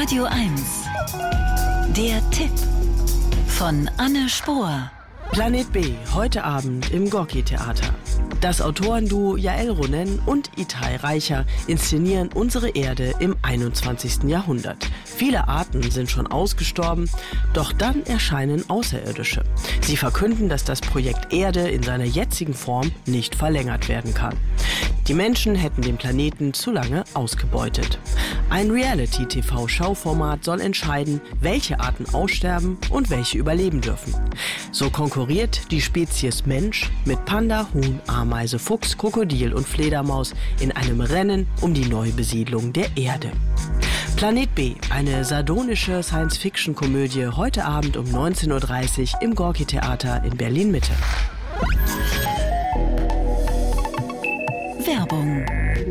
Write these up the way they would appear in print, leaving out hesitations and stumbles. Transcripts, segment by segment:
Radio 1. Der Tipp von Anne Spohr. Planet B, heute Abend im Gorki-Theater. Das Autorenduo Yael Ronen und Itai Reicher inszenieren unsere Erde im 21. Jahrhundert. Viele Arten sind schon ausgestorben, doch dann erscheinen Außerirdische. Sie verkünden, dass das Projekt Erde in seiner jetzigen Form nicht verlängert werden kann. Die Menschen hätten den Planeten zu lange ausgebeutet. Ein Reality-TV-Schauformat soll entscheiden, welche Arten aussterben und welche überleben dürfen. So konkurriert die Spezies Mensch mit Panda, Huhn, Ameise, Fuchs, Krokodil und Fledermaus in einem Rennen um die Neubesiedlung der Erde. Planet B, eine sardonische Science-Fiction-Komödie, heute Abend um 19.30 Uhr im Gorki-Theater in Berlin-Mitte. Werbung.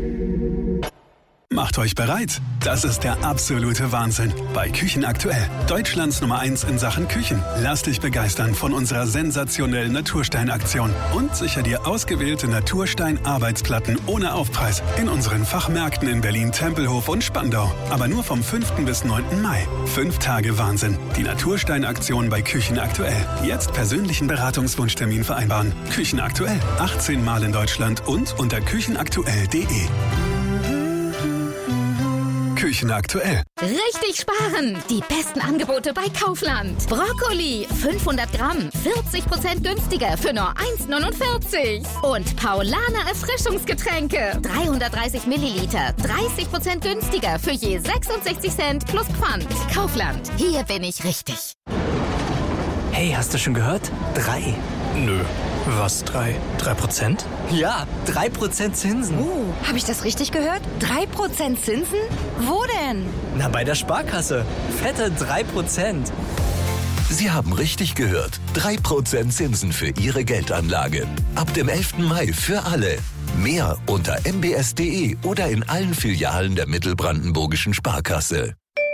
Macht euch bereit. Das ist der absolute Wahnsinn. Bei Küchen aktuell. Deutschlands Nummer 1 in Sachen Küchen. Lass dich begeistern von unserer sensationellen Naturstein-Aktion. Und sicher dir ausgewählte Naturstein-Arbeitsplatten ohne Aufpreis. In unseren Fachmärkten in Berlin, Tempelhof und Spandau. Aber nur vom 5. bis 9. Mai. 5 Tage Wahnsinn. Die Naturstein-Aktion bei Küchen aktuell. Jetzt persönlichen Beratungswunschtermin vereinbaren. Küchen aktuell. 18 Mal in Deutschland und unter küchenaktuell.de. Küchen aktuell. Richtig sparen! Die besten Angebote bei Kaufland. Brokkoli, 500 Gramm, 40% günstiger für nur 1,49. Und Paulaner Erfrischungsgetränke, 330 Milliliter, 30% günstiger für je 66 Cent plus Pfand. Kaufland, hier bin ich richtig. Hey, hast du schon gehört? 3. Nö. Was 3? 3%? Ja, 3% Zinsen. Habe ich das richtig gehört? 3% Zinsen? Wo denn? Na, bei der Sparkasse. Fette 3%. Sie haben richtig gehört. 3% Zinsen für Ihre Geldanlage. Ab dem 11. Mai für alle. Mehr unter mbs.de oder in allen Filialen der Mittelbrandenburgischen Sparkasse.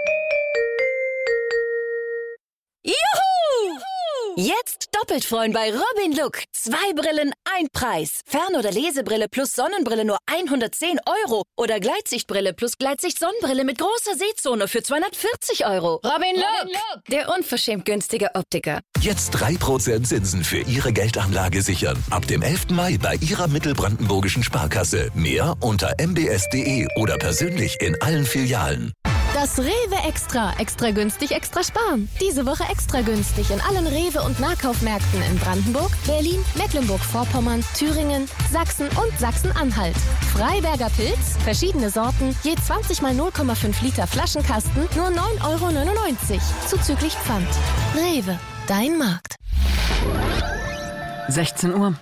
Jetzt doppelt freuen bei Robin Look. 2 Brillen, 1 Preis. Fern- oder Lesebrille plus Sonnenbrille nur 110 € oder Gleitsichtbrille plus Gleitsicht-Sonnenbrille mit großer Sehzone für 240 €. Robin Look, der unverschämt günstige Optiker. Jetzt 3% Zinsen für Ihre Geldanlage sichern. Ab dem 11. Mai bei Ihrer Mittelbrandenburgischen Sparkasse. Mehr unter mbs.de oder persönlich in allen Filialen. Das Rewe Extra. Extra günstig, extra sparen. Diese Woche extra günstig in allen Rewe- und Nahkaufmärkten in Brandenburg, Berlin, Mecklenburg-Vorpommern, Thüringen, Sachsen und Sachsen-Anhalt. Freiberger Pilz, verschiedene Sorten, je 20 mal 0,5 Liter Flaschenkasten, nur 9,99 € zuzüglich Pfand. Rewe, dein Markt. 16 Uhr.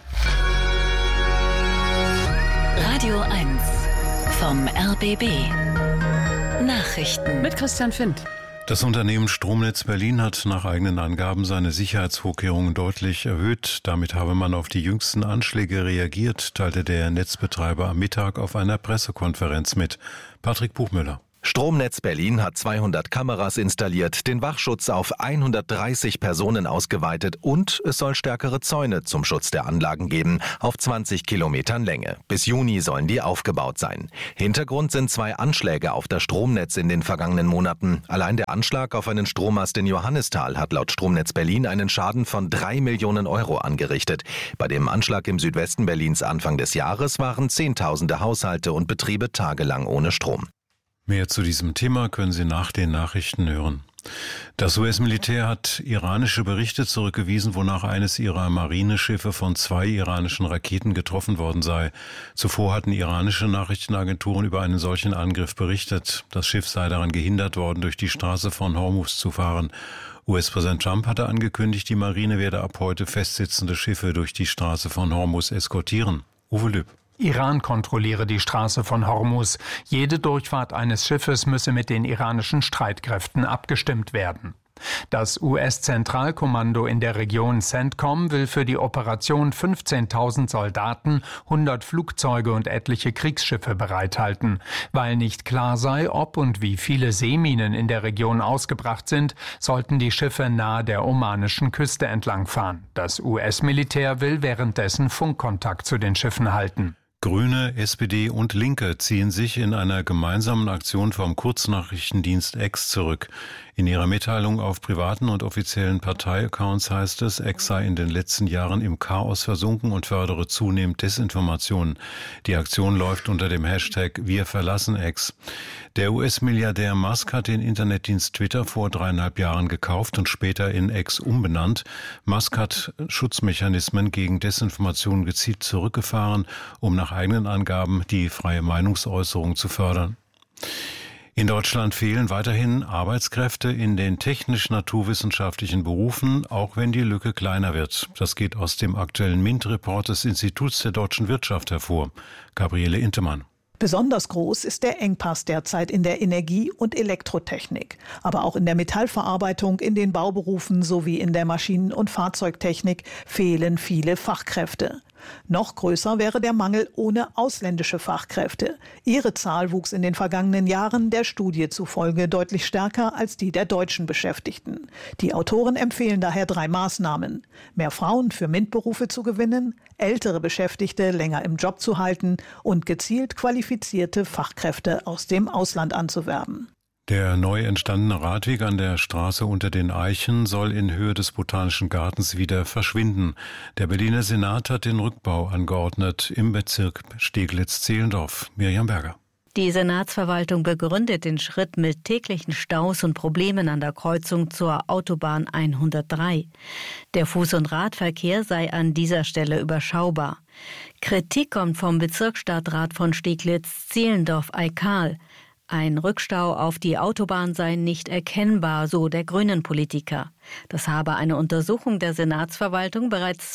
Radio 1 vom RBB. Nachrichten Mit Christian Findt. Das Unternehmen Stromnetz Berlin hat nach eigenen Angaben seine Sicherheitsvorkehrungen deutlich erhöht. Damit habe man auf die jüngsten Anschläge reagiert, teilte der Netzbetreiber am Mittag auf einer Pressekonferenz mit. Patrick Buchmüller. Stromnetz Berlin hat 200 Kameras installiert, den Wachschutz auf 130 Personen ausgeweitet und es soll stärkere Zäune zum Schutz der Anlagen geben, auf 20 Kilometern Länge. Bis Juni sollen die aufgebaut sein. Hintergrund sind 2 Anschläge auf das Stromnetz in den vergangenen Monaten. Allein der Anschlag auf einen Strommast in Johannisthal hat laut Stromnetz Berlin einen Schaden von 3 Millionen € angerichtet. Bei dem Anschlag im Südwesten Berlins Anfang des Jahres waren Zehntausende Haushalte und Betriebe tagelang ohne Strom. Mehr zu diesem Thema können Sie nach den Nachrichten hören. Das US-Militär hat iranische Berichte zurückgewiesen, wonach eines ihrer Marineschiffe von 2 iranischen Raketen getroffen worden sei. Zuvor hatten iranische Nachrichtenagenturen über einen solchen Angriff berichtet. Das Schiff sei daran gehindert worden, durch die Straße von Hormuz zu fahren. US-Präsident Trump hatte angekündigt, die Marine werde ab heute festsitzende Schiffe durch die Straße von Hormuz eskortieren. Uwe Lüb. Iran kontrolliere die Straße von Hormuz. Jede Durchfahrt eines Schiffes müsse mit den iranischen Streitkräften abgestimmt werden. Das US-Zentralkommando in der Region CENTCOM will für die Operation 15.000 Soldaten, 100 Flugzeuge und etliche Kriegsschiffe bereithalten. Weil nicht klar sei, ob und wie viele Seeminen in der Region ausgebracht sind, sollten die Schiffe nahe der omanischen Küste entlangfahren. Das US-Militär will währenddessen Funkkontakt zu den Schiffen halten. Grüne, SPD und Linke ziehen sich in einer gemeinsamen Aktion vom Kurznachrichtendienst X zurück. In ihrer Mitteilung auf privaten und offiziellen Parteiaccounts heißt es, X sei in den letzten Jahren im Chaos versunken und fördere zunehmend Desinformation. Die Aktion läuft unter dem Hashtag Wir verlassen X. Der US-Milliardär Musk hat den Internetdienst Twitter vor 3,5 Jahren gekauft und später in X umbenannt. Musk hat Schutzmechanismen gegen Desinformation gezielt zurückgefahren, um nach eigenen Angaben die freie Meinungsäußerung zu fördern. In Deutschland fehlen weiterhin Arbeitskräfte in den technisch-naturwissenschaftlichen Berufen, auch wenn die Lücke kleiner wird. Das geht aus dem aktuellen MINT-Report des Instituts der deutschen Wirtschaft hervor. Gabriele Intemann. Besonders groß ist der Engpass derzeit in der Energie- und Elektrotechnik, aber auch in der Metallverarbeitung, in den Bauberufen sowie in der Maschinen- und Fahrzeugtechnik fehlen viele Fachkräfte. Noch größer wäre der Mangel ohne ausländische Fachkräfte. Ihre Zahl wuchs in den vergangenen Jahren der Studie zufolge deutlich stärker als die der deutschen Beschäftigten. Die Autoren empfehlen daher 3 Maßnahmen: mehr Frauen für MINT-Berufe zu gewinnen, ältere Beschäftigte länger im Job zu halten und gezielt qualifizierte Fachkräfte aus dem Ausland anzuwerben. Der neu entstandene Radweg an der Straße unter den Eichen soll in Höhe des Botanischen Gartens wieder verschwinden. Der Berliner Senat hat den Rückbau angeordnet im Bezirk Steglitz-Zehlendorf. Mirjam Berger. Die Senatsverwaltung begründet den Schritt mit täglichen Staus und Problemen an der Kreuzung zur Autobahn 103. Der Fuß- und Radverkehr sei an dieser Stelle überschaubar. Kritik kommt vom Bezirksstadtrat von Steglitz-Zehlendorf-Eikal. Ein Rückstau auf die Autobahn sei nicht erkennbar, so der Grünen-Politiker. Das habe eine Untersuchung der Senatsverwaltung bereits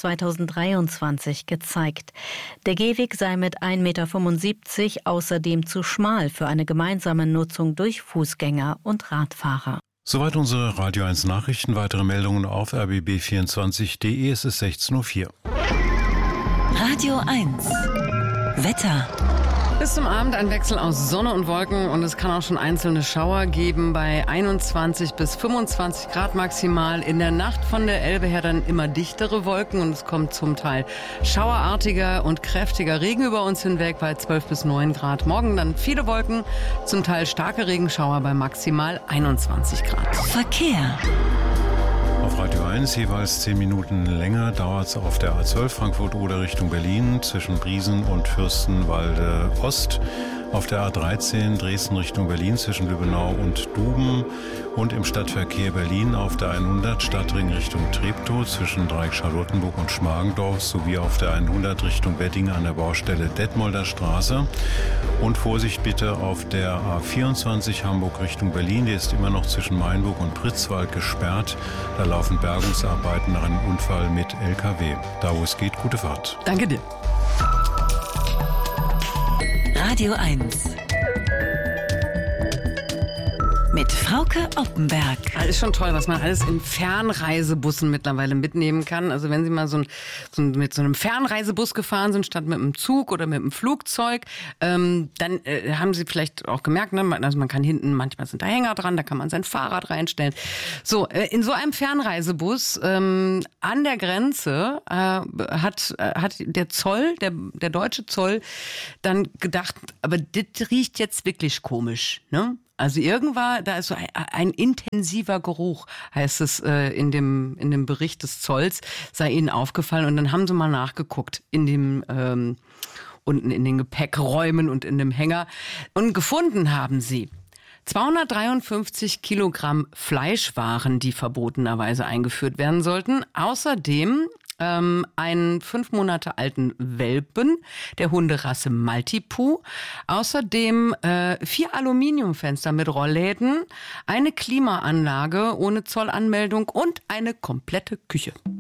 2023 gezeigt. Der Gehweg sei mit 1,75 Meter außerdem zu schmal für eine gemeinsame Nutzung durch Fußgänger und Radfahrer. Soweit unsere Radio 1 Nachrichten. Weitere Meldungen auf rbb24.de. Es ist 16:04 Uhr. Radio 1 Wetter. Bis zum Abend ein Wechsel aus Sonne und Wolken und es kann auch schon einzelne Schauer geben bei 21 bis 25 Grad maximal. In der Nacht von der Elbe her dann immer dichtere Wolken und es kommt zum Teil schauerartiger und kräftiger Regen über uns hinweg bei 12 bis 9 Grad. Morgen dann viele Wolken, zum Teil starke Regenschauer bei maximal 21 Grad. Verkehr. Auf Radio 1 jeweils 10 Minuten länger dauert es auf der A12 Frankfurt-Oder Richtung Berlin zwischen Briesen und Fürstenwalde Ost. Auf der A13 Dresden Richtung Berlin zwischen Lübbenau und Duben und im Stadtverkehr Berlin auf der 100 Stadtring Richtung Treptow zwischen Dreieck Charlottenburg und Schmargendorf sowie auf der 100 Richtung Wedding an der Baustelle Detmolder Straße. Und Vorsicht bitte auf der A24 Hamburg Richtung Berlin, die ist immer noch zwischen Mainburg und Pritzwalk gesperrt. Da laufen Bergungsarbeiten nach einem Unfall mit LKW. Da wo es geht, gute Fahrt. Danke dir. Radio 1 mit Frauke Oppenberg. Das ist schon toll, was man alles in Fernreisebussen mittlerweile mitnehmen kann. Also wenn Sie mal mit so einem Fernreisebus gefahren sind, statt mit einem Zug oder mit einem Flugzeug, dann haben Sie vielleicht auch gemerkt, ne? Also man kann hinten, manchmal sind da Hänger dran, da kann man sein Fahrrad reinstellen. So, in so einem Fernreisebus an der Grenze hat der Zoll, der deutsche Zoll, dann gedacht, aber das riecht jetzt wirklich komisch, ne? Also irgendwann, da ist so ein intensiver Geruch, heißt es in dem Bericht des Zolls, sei ihnen aufgefallen. Und dann haben sie mal nachgeguckt in dem unten in den Gepäckräumen und in dem Hänger. Und gefunden haben sie 253 Kilogramm Fleischwaren, die verbotenerweise eingeführt werden sollten. Außerdem einen 5 Monate alten Welpen der Hunderasse Maltipoo. Außerdem 4 Aluminiumfenster mit Rollläden, eine Klimaanlage ohne Zollanmeldung und eine komplette Küche.